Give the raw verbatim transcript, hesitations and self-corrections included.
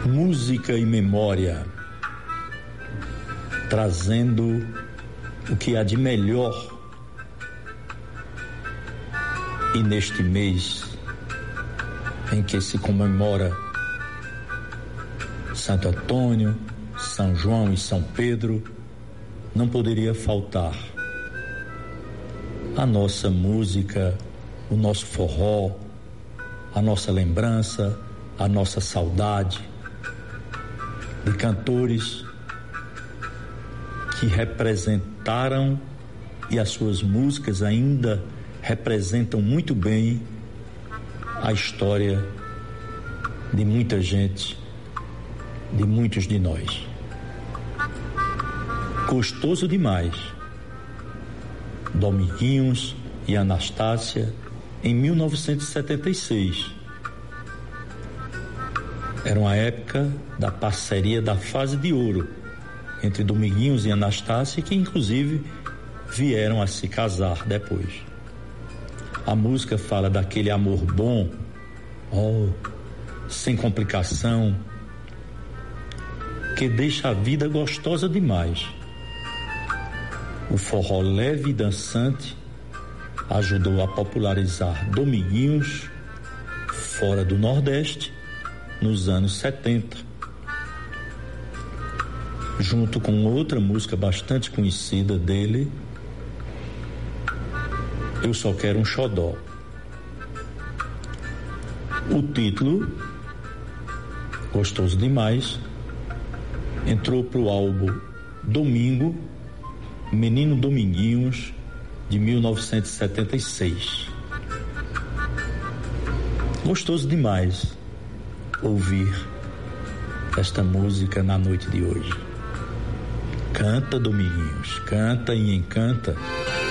Música e memória, trazendo o que há de melhor. E neste mês em que se comemora Santo Antônio, São João e São Pedro, não poderia faltar a nossa música, o nosso forró, a nossa lembrança, a nossa saudade de cantores que representaram, e as suas músicas ainda representam muito bem a história de muita gente, de muitos de nós. Gostoso demais. Dominguinhos e Anastácia, em mil novecentos e setenta e seis. Era uma época da parceria da fase de ouro entre Dominguinhos e Anastácia, que inclusive vieram a se casar depois. A música fala daquele amor bom, oh, sem complicação, que deixa a vida gostosa demais. O forró leve e dançante ajudou a popularizar Dominguinhos fora do Nordeste nos anos setenta, junto com outra música bastante conhecida dele, Eu Só Quero um Xodó. O título, gostoso demais, entrou para o álbum Domingo, Menino Dominguinhos, de mil novecentos e setenta e seis. Gostoso demais ouvir esta música na noite de hoje. Canta, Dominguinhos, canta e encanta.